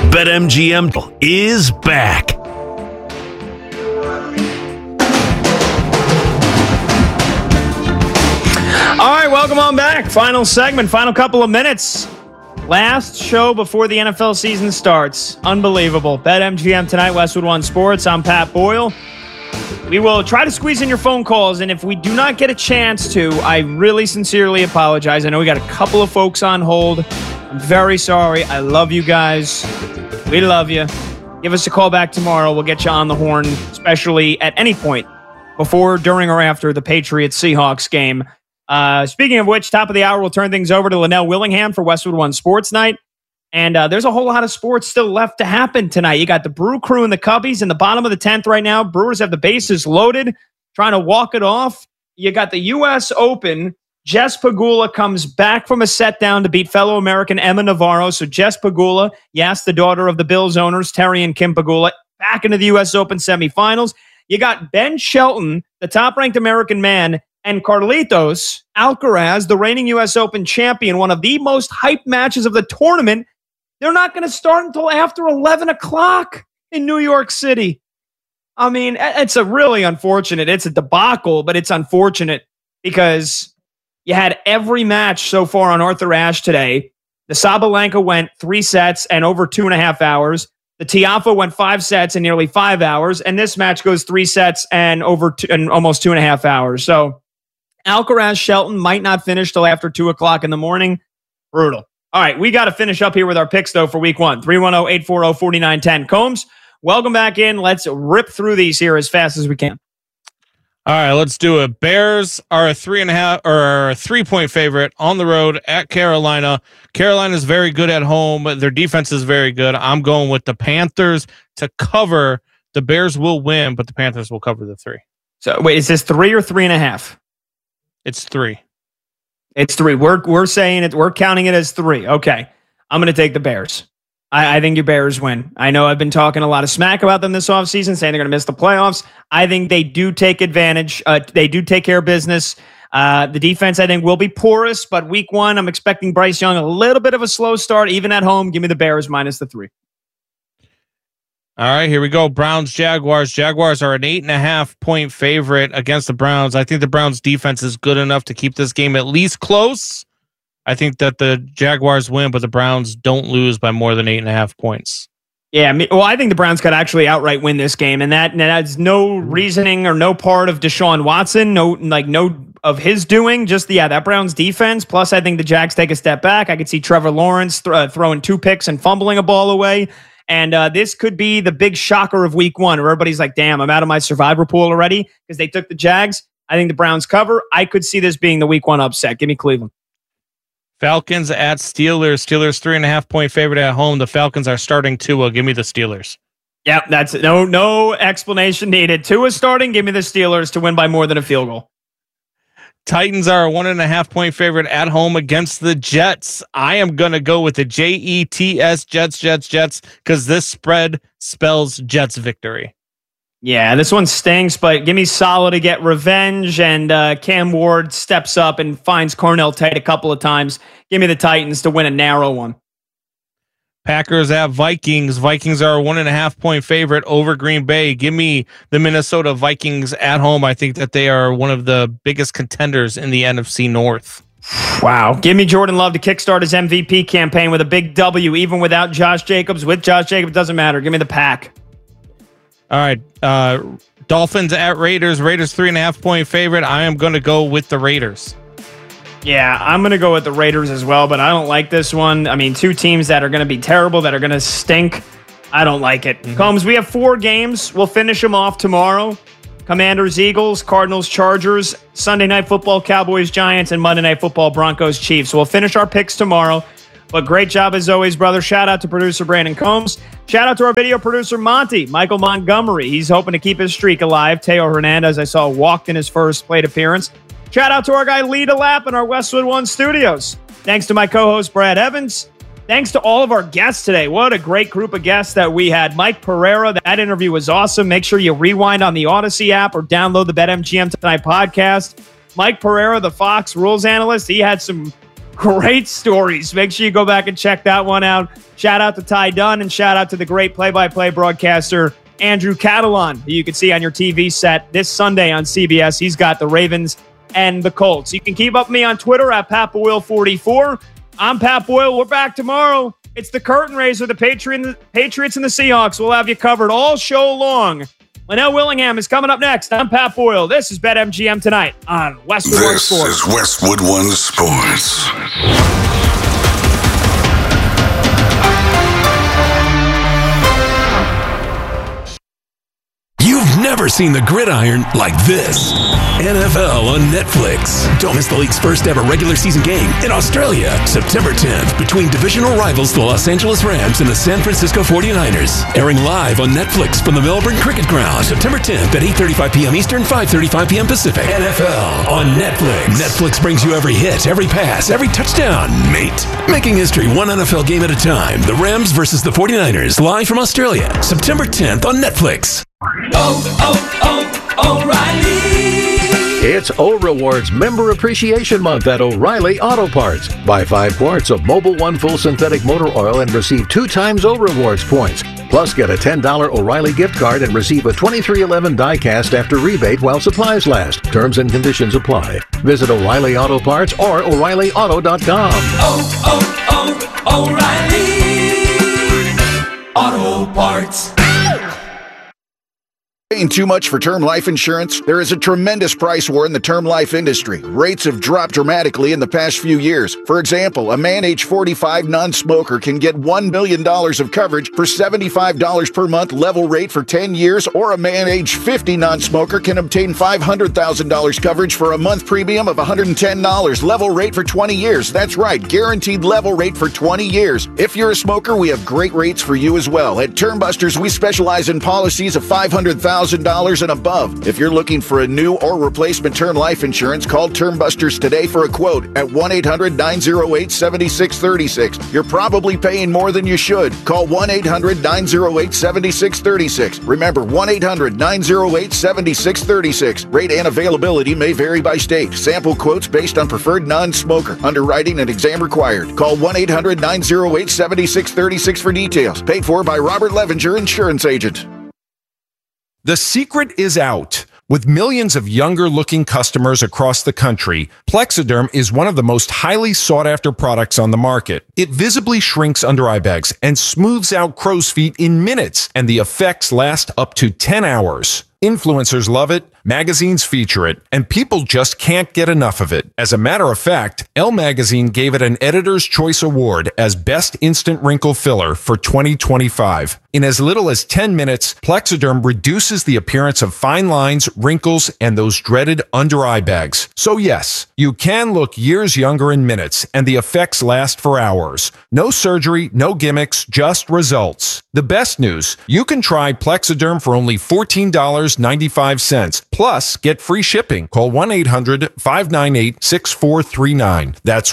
BetMGM is back. All right, welcome on back. Final segment, final couple of minutes. Last show before the NFL season starts. Unbelievable. BetMGM tonight, Westwood One Sports. I'm Pat Boyle. We will try to squeeze in your phone calls, and if we do not get a chance to, I really sincerely apologize. I know we got a couple of folks on hold. I'm very sorry. I love you guys. We love you. Give us a call back tomorrow. We'll get you on the horn, especially at any point before, during, or after the Patriots-Seahawks game. Speaking of which, top of the hour, we'll turn things over to Linnell Willingham for Westwood One Sports Night. And there's a whole lot of sports still left to happen tonight. You got the Brew Crew and the Cubbies in the bottom of the 10th right now. Brewers have the bases loaded, trying to walk it off. You got the U.S. Open. Jess Pegula comes back from a set down to beat fellow American Emma Navarro. So Jess Pegula, yes, the daughter of the Bills owners, Terry and Kim Pegula, back into the U.S. Open semifinals. You got Ben Shelton, the top-ranked American man, and Carlitos Alcaraz, the reigning U.S. Open champion, one of the most hyped matches of the tournament. They're not going to start until after 11 o'clock in New York City. I mean, it's a really unfortunate. It's a debacle, but it's unfortunate because you had every match so far on Arthur Ashe today. The Sabalenka went 3 sets and over 2.5 hours. The Tiafoe went 5 sets in nearly 5 hours. And this match goes 3 sets and over and almost 2.5 hours. So Alcaraz Shelton might not finish till after 2 o'clock in the morning. Brutal. All right, we got to finish up here with our picks, though, for week one. 310-840-4910. Combs, welcome back in. Let's rip through these here as fast as we can. All right, let's do it. Bears are a 3.5 or a 3-point favorite on the road at Carolina. Carolina is very good at home. Their defense is very good. I'm going with the Panthers to cover. The Bears will win, but the Panthers will cover the 3. So, wait, is this 3 or 3.5? It's 3. It's 3. We're saying it. We're counting it as 3. Okay. I'm going to take the Bears. I think your Bears win. I know I've been talking a lot of smack about them this offseason, saying they're going to miss the playoffs. I think they do take advantage. They do take care of business. The defense, I think, will be porous, but week one, I'm expecting Bryce Young a little bit of a slow start, even at home. Give me the Bears minus the 3. All right, here we go. Browns, Jaguars. Jaguars are an 8.5-point favorite against the Browns. I think the Browns defense is good enough to keep this game at least close. I think that the Jaguars win, but the Browns don't lose by more than 8.5 points. Yeah, well, I think the Browns could actually outright win this game, and that's no reasoning or no part of Deshaun Watson, no of his doing. Just that Browns defense. Plus, I think the Jags take a step back. I could see Trevor Lawrence throwing 2 picks and fumbling a ball away. And this could be the big shocker of week one, where everybody's like, damn, I'm out of my survivor pool already because they took the Jags. I think the Browns cover. I could see this being the week one upset. Give me Cleveland. Falcons at Steelers. Steelers 3.5-point favorite at home. The Falcons are starting Tua. Give me the Steelers. Yep, that's no explanation needed. Tua starting. Give me the Steelers to win by more than a field goal. Titans are a 1.5-point favorite at home against the Jets. I am going to go with the Jets, Jets, because this spread spells Jets victory. Yeah, this one stinks, but give me Saleh to get revenge, and Cam Ward steps up and finds Cornell Tate a couple of times. Give me the Titans to win a narrow one. Packers at Vikings. Vikings are a 1.5-point favorite over Green Bay. Give me the Minnesota Vikings at home. I think that they are one of the biggest contenders in the NFC North. Wow. Give me Jordan Love to kickstart his MVP campaign with a big W, even without Josh Jacobs. With Josh Jacobs, doesn't matter. Give me the Pack. All right. Dolphins at Raiders. Raiders 3.5-point favorite. I am going to go with the Raiders. Yeah, I'm going to go with the Raiders as well, but I don't like this one. I mean, 2 teams that are going to be terrible, that are going to stink. I don't like it. Combs, we have 4 games. We'll finish them off tomorrow. Commanders, Eagles, Cardinals, Chargers, Sunday Night Football, Cowboys, Giants, and Monday Night Football, Broncos, Chiefs. So we'll finish our picks tomorrow. But great job as always, brother. Shout out to producer Brandon Combs. Shout out to our video producer, Monty, Michael Montgomery. He's hoping to keep his streak alive. Teo Hernandez, I saw, walked in his first plate appearance. Shout out to our guy, Lee DeLapp, in our Westwood One studios. Thanks to my co-host, Brad Evans. Thanks to all of our guests today. What a great group of guests that we had. Mike Pereira, that interview was awesome. Make sure you rewind on the Odyssey app or download the BetMGM Tonight podcast. Mike Pereira, the Fox rules analyst, he had some Great stories. Make sure you go back and check that one out. Shout out to Ty Dunn and shout out to the great play-by-play broadcaster, Andrew Catalon, who you can see on your TV set this Sunday on CBS. He's got the Ravens and the Colts. You can keep up with me on Twitter at PatBoyle44. I'm Pat Boyle. We're back tomorrow. It's the curtain raiser, the Patriots and the Seahawks. We'll have you covered all show long. Linnell Willingham is coming up next. I'm Pat Boyle. This is BetMGM Tonight on Westwood One Sports. This is Westwood One Sports. You've never seen the gridiron like this. NFL on Netflix. Don't miss the league's first ever regular season game in Australia, September 10th, between divisional rivals the Los Angeles Rams and the San Francisco 49ers. Airing live on Netflix from the Melbourne Cricket Ground, September 10th at 8:35 p.m. Eastern, 5:35 p.m. Pacific. NFL on Netflix. Netflix brings you every hit, every pass, every touchdown, mate. Making history one NFL game at a time. The Rams versus the 49ers, live from Australia, September 10th on Netflix. O'Reilly. It's O-Rewards Member Appreciation Month at O'Reilly Auto Parts. Buy 5 quarts of Mobil 1 Full Synthetic Motor Oil and receive 2 times O-Rewards points. Plus, get a $10 O'Reilly gift card and receive a 2311 die-cast after rebate while supplies last. Terms and conditions apply. Visit O'Reilly Auto Parts or O'ReillyAuto.com. O'Reilly Auto Parts. Paying too much for term life insurance? There is a tremendous price war in the term life industry. Rates have dropped dramatically in the past few years. For example, a man age 45 non-smoker can get $1 million of coverage for $75 per month level rate for 10 years, or a man age 50 non-smoker can obtain $500,000 coverage for a month premium of $110 level rate for 20 years. That's right, guaranteed level rate for 20 years. If you're a smoker, we have great rates for you as well. At Termbusters, we specialize in policies of $500,000 and above. If you're looking for a new or replacement term life insurance, call Termbusters today for a quote at 1-800-908-7636. You're probably paying more than you should. Call 1-800-908-7636. Remember, 1-800-908-7636. Rate and availability may vary by state. Sample quotes based on preferred non-smoker. Underwriting and exam required. Call 1-800-908-7636 for details. Paid for by Robert Levenger, Insurance Agent. The secret is out. With millions of younger-looking customers across the country, Plexiderm is one of the most highly sought-after products on the market. It visibly shrinks under eye bags and smooths out crow's feet in minutes, and the effects last up to 10 hours. Influencers love it, magazines feature it, and people just can't get enough of it. As a matter of fact, Elle Magazine gave it an Editor's Choice Award as Best Instant Wrinkle Filler for 2025. In as little as 10 minutes, Plexiderm reduces the appearance of fine lines, wrinkles, and those dreaded under-eye bags. So yes, you can look years younger in minutes, and the effects last for hours. No surgery, no gimmicks, just results. The best news, you can try Plexiderm for only $14.95. Plus, get free shipping. Call 1-800-598-6439. That's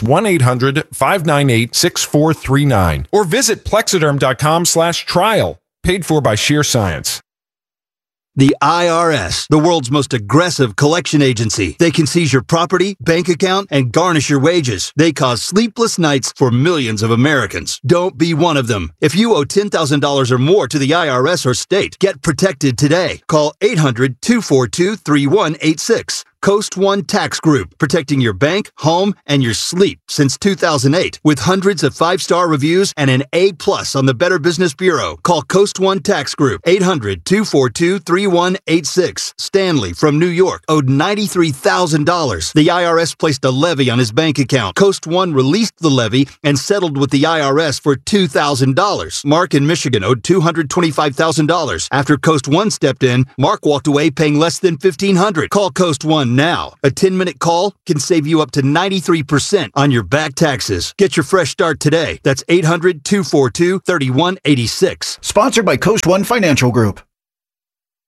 1-800-598-6439. Or visit Plexiderm.com/trial. Paid for by Sheer Science. The IRS, the world's most aggressive collection agency. They can seize your property, bank account, and garnish your wages. They cause sleepless nights for millions of Americans. Don't be one of them. If you owe $10,000 or more to the IRS or state, get protected today. Call 800-242-3186. Coast One Tax Group, protecting your bank, home, and your sleep since 2008. With hundreds of 5-star reviews and an A+ on the Better Business Bureau. Call Coast One Tax Group, 800-242-3186. Stanley from New York owed $93,000. The IRS placed a levy on his bank account. Coast One released the levy and settled with the IRS for $2,000. Mark in Michigan owed $225,000. After Coast One stepped in, Mark walked away paying less than $1,500. Call Coast One now. A 10-minute call can save you up to 93% on your back taxes. Get your fresh start today. That's 800-242-3186. Sponsored by Coast One Financial Group.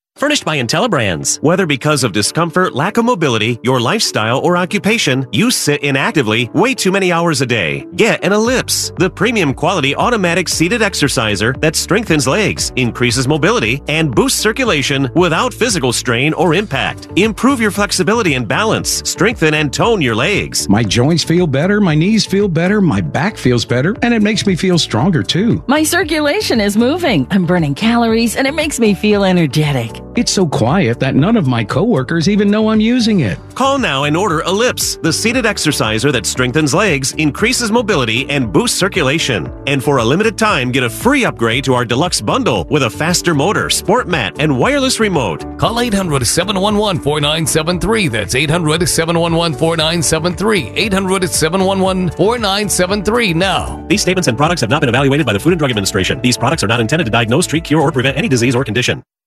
Furnished by IntelliBrands. Whether because of discomfort, lack of mobility, your lifestyle, or occupation, you sit inactively way too many hours a day. Get an Ellipse, the premium quality automatic seated exerciser that strengthens legs, increases mobility, and boosts circulation without physical strain or impact. Improve your flexibility and balance. Strengthen and tone your legs. My joints feel better, my knees feel better, my back feels better, and it makes me feel stronger too. My circulation is moving. I'm burning calories, and it makes me feel energetic. It's so quiet that none of my coworkers even know I'm using it. Call now and order Ellipse, the seated exerciser that strengthens legs, increases mobility, and boosts circulation. And for a limited time, get a free upgrade to our deluxe bundle with a faster motor, sport mat, and wireless remote. Call 800-711-4973. That's 800-711-4973. 800-711-4973 now. These statements and products have not been evaluated by the Food and Drug Administration. These products are not intended to diagnose, treat, cure, or prevent any disease or condition.